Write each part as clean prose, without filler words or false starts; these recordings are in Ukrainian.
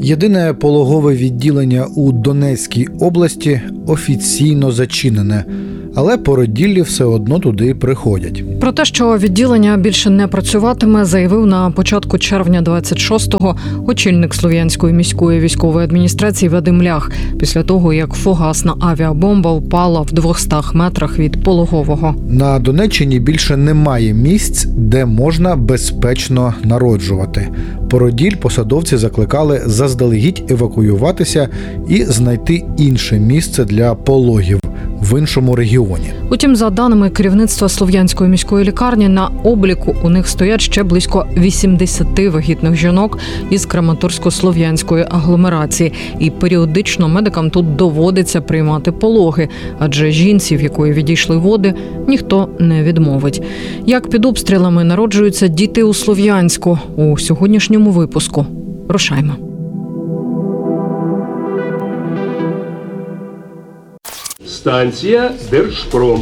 Єдине пологове відділення у Донецькій області офіційно зачинене, але породіллі все одно туди приходять. Про те, що відділення більше не працюватиме, заявив на початку червня 26-го очільник Слов'янської міської військової адміністрації Вадим Лях, після того, як фугасна авіабомба впала в 200 метрах від пологового. На Донеччині більше немає місць, де можна безпечно народжувати. Породіль посадовці закликали заздалегідь евакуюватися і знайти інше місце для пологів в іншому регіоні. Утім, за даними керівництва Слов'янської міської лікарні, на обліку у них стоять ще близько 80 вагітних жінок із Краматорсько-Слов'янської агломерації. І періодично медикам тут доводиться приймати пологи, адже жінці, в якої відійшли води, ніхто не відмовить. Як під обстрілами народжуються діти у Слов'янську? У сьогоднішньому випуску. Рушаймо. Станція Держпром.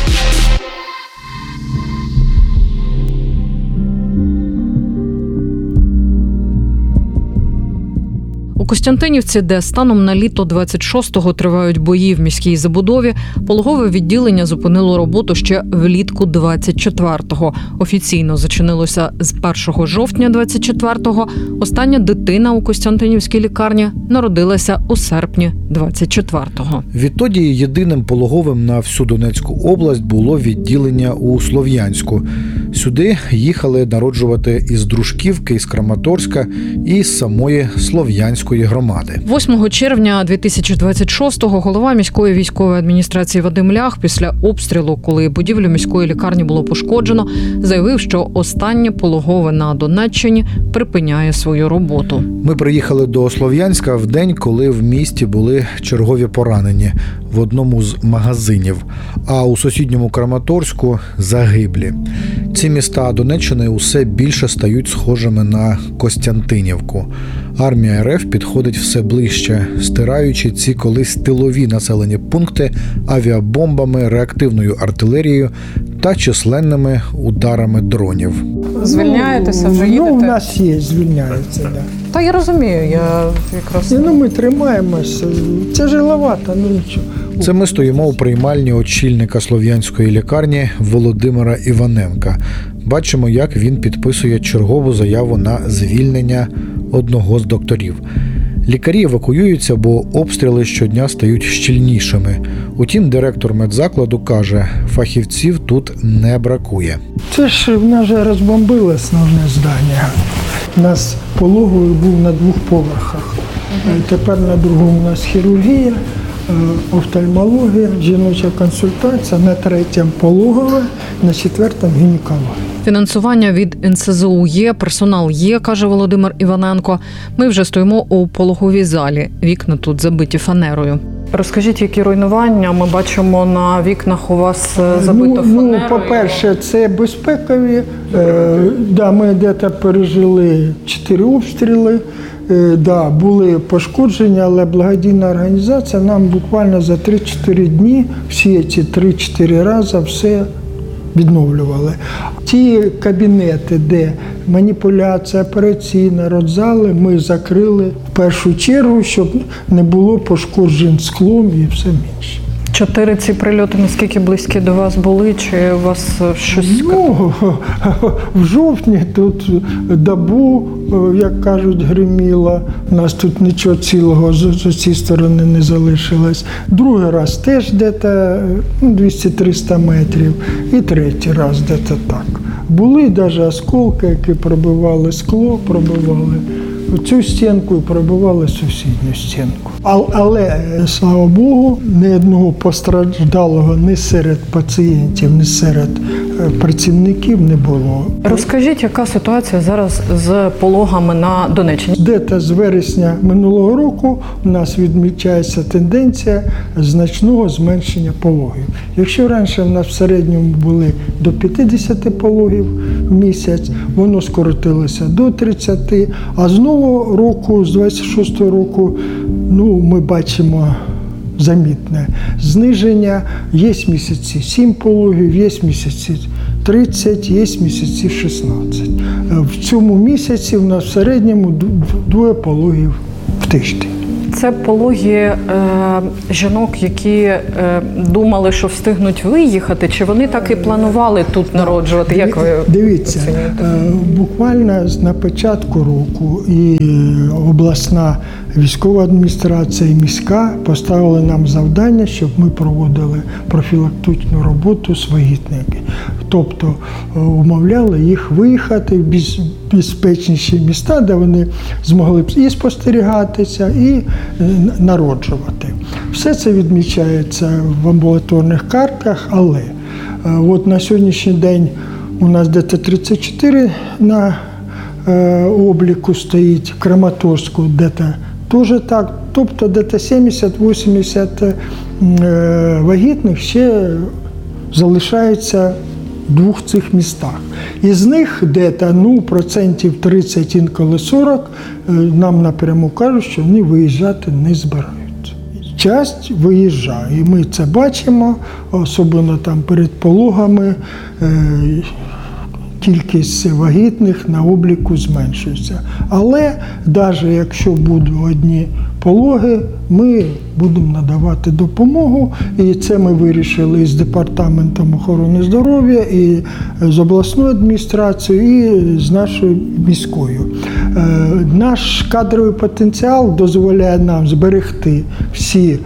У Костянтинівці, де станом на літо 26-го тривають бої в міській забудові, пологове відділення зупинило роботу ще влітку 24-го. Офіційно зачинилося з 1 жовтня 24-го. Остання дитина у Костянтинівській лікарні народилася у серпні 24-го. Відтоді єдиним пологовим на всю Донецьку область було відділення у Слов'янську. Сюди їхали народжувати із Дружківки, із Краматорська і з самої Слов'янської громади. 8 червня 2026-го голова міської військової адміністрації Вадим Лях після обстрілу, коли будівлю міської лікарні було пошкоджено, заявив, що останнє пологове на Донеччині припиняє свою роботу. Ми приїхали до Слов'янська в день, коли в місті були чергові поранені в одному з магазинів, а у сусідньому Краматорську – загиблі. Ці міста Донеччини усе більше стають схожими на Костянтинівку. Армія РФ підходить все ближче, стираючи ці колись тилові населені пункти авіабомбами, реактивною артилерією та численними ударами дронів. Звільняєтеся, вже їдете? У нас є, звільняється, так. Да. Та я розумію, я якраз... Ми тримаємося, тяжеловато, нічого. Це ми стоїмо у приймальні очільника Слов'янської лікарні Володимира Іваненка. Бачимо, як він підписує чергову заяву на звільнення одного з докторів. Лікарі евакуюються, бо обстріли щодня стають щільнішими. Утім, директор медзакладу каже, фахівців тут не бракує. Це ж в нас же розбомбили основне здання. У нас пологовий був на 2 поверхах. Тепер на другому у нас хірургія, офтальмологія, жіноча консультація, на 3-му пологове, на 4-му гінекологія. Фінансування від НСЗУ є, персонал є, каже Володимир Іваненко. Ми вже стоїмо у пологовій залі. Вікна тут забиті фанерою. Розкажіть, які руйнування? Ми бачимо на вікнах у вас забито фанерою. По-перше, це безпекові. Ми десь пережили 4 обстріли. Були пошкодження, але благодійна організація нам буквально за 3-4 дні всі ці 3-4 рази все відновлювали. Ті кабінети, де маніпуляція, операційна, родзали, ми закрили в першу чергу, щоб не було пошкоджень склом і все інше. 4 ці прильоти, наскільки близькі до вас були, чи у вас щось? В жовтні тут добу, як кажуть, гриміло. У нас тут нічого цілого з цієї сторони не залишилось. Другий раз теж десь 200-300 метрів. І третій раз десь так. Були навіть осколки, які пробивали скло, пробивали цю стінку і пробивали сусідню стінку. Але, слава Богу, ні одного постраждалого ні серед пацієнтів, ні серед працівників не було. Розкажіть, яка ситуація зараз з пологами на Донеччині? Десь з вересня минулого року у нас відмічається тенденція значного зменшення пологів. Якщо раніше в нас в середньому були до 50 пологів в місяць, воно скоротилося до 30, а з нового року, з 26-го року, ми бачимо замітне зниження. Є місяці 7 пологів, є місяці 30, є місяці 16. В цьому місяці в нас в середньому 2 пологів в тиждень. Це пологи жінок, які думали, що встигнуть виїхати, чи вони так і планували тут народжувати? Як ви Дивіться, оцінюєте? буквально на початку року і обласна військова адміністрація, і міська поставили нам завдання, щоб ми проводили профілактичну роботу з вагітними. Тобто умовляли їх виїхати в безпечніші міста, де вони змогли б і спостерігатися, і народжувати. Все це відмічається в амбулаторних картах, але от на сьогоднішній день у нас десь 34 на обліку стоїть, в Краматорську десь теж так, тобто десь 70-80 вагітних ще залишається в двох цих містах. Із них десь, процентів 30, інколи 40, нам напряму кажуть, що вони виїжджати не збираються. Часть виїжджає, і ми це бачимо, особливо там перед пологами, кількість вагітних на обліку зменшується. Але навіть якщо будуть одні пологи, ми будемо надавати допомогу. І це ми вирішили з Департаментом охорони здоров'я, і з обласною адміністрацією, і з нашою міською. Наш кадровий потенціал дозволяє нам зберегти всі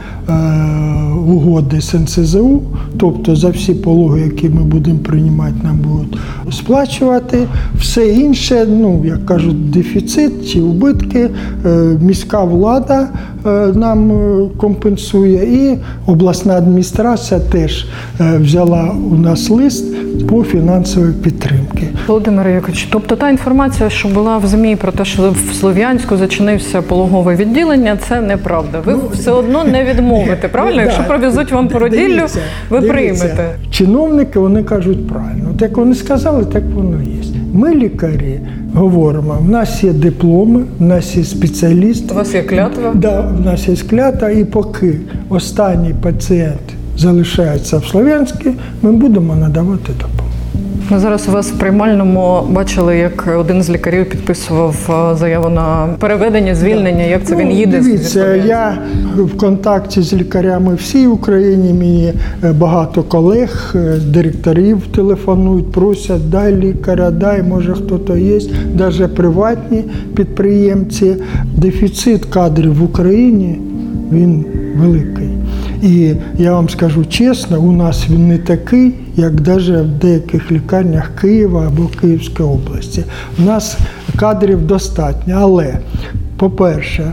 угоди з НСЗУ, тобто за всі пологи, які ми будемо приймати, нам будуть сплачувати. Все інше, як кажуть, дефіцит чи убитки, міська влада нам компенсує, і обласна адміністрація теж взяла у нас лист по фінансовій підтримці. Володимир Яковлевич, тобто та інформація, що була в ЗМІ про те, що в Слов'янську зачинився пологове відділення, це неправда. Ви все одно не відмовите, правильно? Якщо привезуть вам породіллю, ви приймете. Чиновники, вони кажуть правильно. От як вони сказали, так воно є. Ми, лікарі, говоримо, в нас є дипломи, в нас є спеціалісти. У вас є клятва? Да, в нас є клятва, і поки останній пацієнт залишається в Слов'янську, ми будемо надавати допомогу. Ми зараз у вас в приймальному бачили, як один з лікарів підписував заяву на переведення, звільнення. Як це він їде? Дивіться, я в контакті з лікарями всій Україні, мені багато колег, директорів телефонують, просять, дай лікаря, дай, може хто-то є, навіть приватні підприємці. Дефіцит кадрів в Україні, він великий. І я вам скажу чесно, у нас він не такий, як навіть в деяких лікарнях Києва або Київської області. У нас кадрів достатньо, але, по-перше,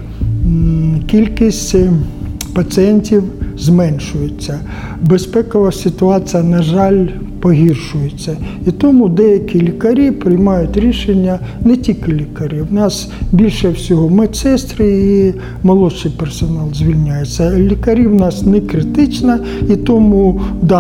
кількість пацієнтів зменшується. Безпекова ситуація, на жаль, погіршується. І тому деякі лікарі приймають рішення, не тільки лікарі. У нас більше всього медсестри і молодший персонал звільняється. Лікарі в нас не критично, і тому,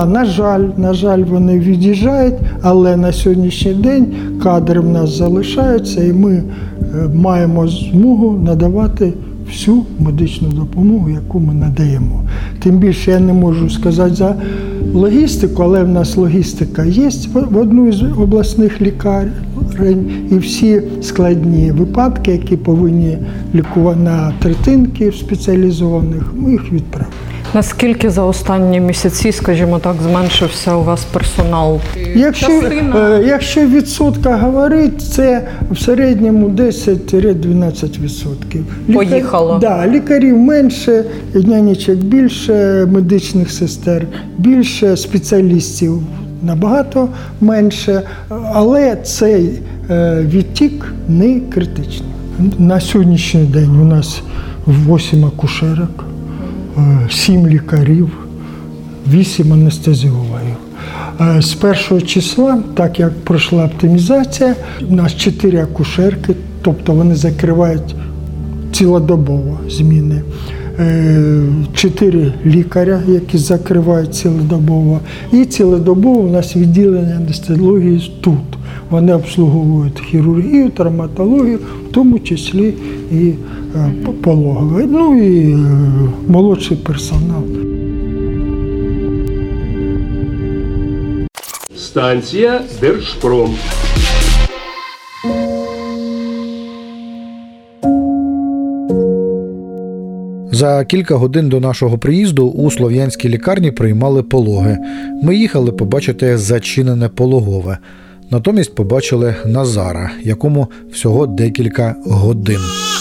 на жаль, вони від'їжджають, але на сьогоднішній день кадри в нас залишаються, і ми маємо змогу надавати всю медичну допомогу, яку ми надаємо. Тим більше я не можу сказати за логістику, але в нас логістика є в одну з обласних лікарень, і всі складні випадки, які повинні лікувати на третинки спеціалізованих, ми їх відправимо. Наскільки за останні місяці, скажімо так, зменшився у вас персонал? Якщо в відсотках говорити, це в середньому 10-12%. Поїхало? Так, лікарів менше, нянечок більше, медичних сестер більше, спеціалістів набагато менше, але цей відтік не критичний. На сьогоднішній день у нас 8 акушерок, 7 лікарів, 8 анестезіологів. З 1 числа, так як пройшла оптимізація, у нас 4 акушерки, тобто вони закривають цілодобово зміни. 4 лікаря, які закривають цілодобово. І цілодобово у нас відділення анестезіології тут. Вони обслуговують хірургію, травматологію, в тому числі і пологове, і молодший персонал. Станція Держпром. За кілька годин до нашого приїзду у Слов'янській лікарні приймали пологи. Ми їхали побачити зачинене пологове. Натомість побачили Назара, якому всього декілька годин.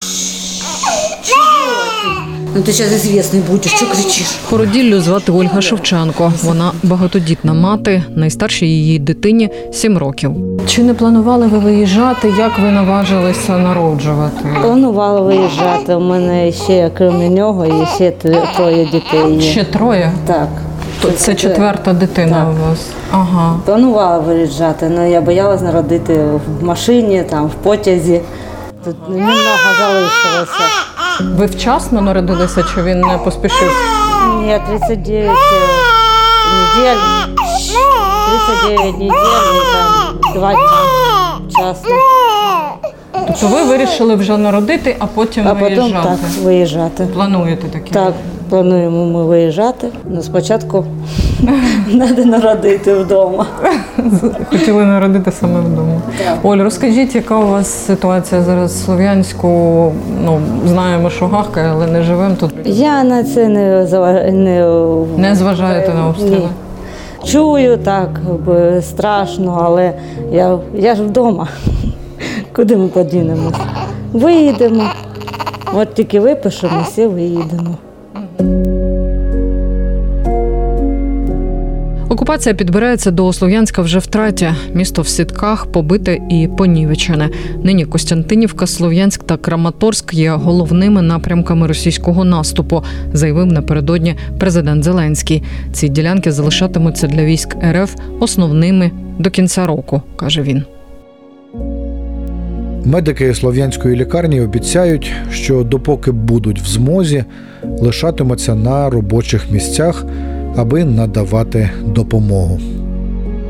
Ну ты сейчас известный будешь, что кричишь? Породіллю звати Ольга Шевченко. Вона багатодітна мати, найстаршій її дитині 7 років. Чи не планували ви виїжджати? Як ви наважилися народжувати? Планувала виїжджати. У мене ще, крім нього, і ще троє дітей є. Ще 3? Так. Це 4-та дитина Так. у вас? Ага. Планувала виїжджати, але я боялась народити в машині, там, в потязі. Тут немного залишилося. Ви вчасно народилися, чи він не поспішив? Ні, 39 недель. 39 недель і там 2 дні вчасно. Тобто ви вирішили вже народити, а потім А потім виїжджати? так, виїжджати. Плануєте таке? Так, плануємо ми виїжджати. Ну, спочатку треба народити вдома. Хотіли народити саме вдома. Оль, розкажіть, яка у вас ситуація зараз в Слов'янську? Ну, знаємо, що гахкає, але не живемо тут. Я на це Не зважаєте на обстріли? Ні. Чую так, страшно, але я ж вдома. Куди ми подінемось? Виїдемо. От тільки випишемося і виїдемо. Окупація підбирається до Слов'янська вже втретє. Місто в сітках, побите і понівечене. Нині Костянтинівка, Слов'янськ та Краматорськ є головними напрямками російського наступу, заявив напередодні президент Зеленський. Ці ділянки залишатимуться для військ РФ основними до кінця року, каже він. Медики Слов'янської лікарні обіцяють, що допоки будуть в змозі, лишатимуться на робочих місцях, аби надавати допомогу.